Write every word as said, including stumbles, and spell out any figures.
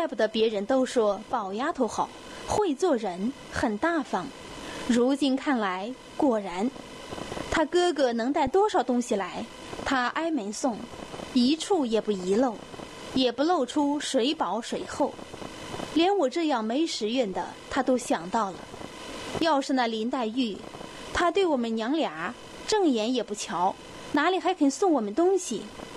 怪不得别人都说宝丫头好，会做人，很大方。如今看来，果然，他哥哥能带多少东西来，他挨门送，一处也不遗漏，也不露出谁薄谁厚。连我这样没时运的，他都想到了。要是那林黛玉，他对我们娘俩正眼也不瞧，哪里还肯送我们东西？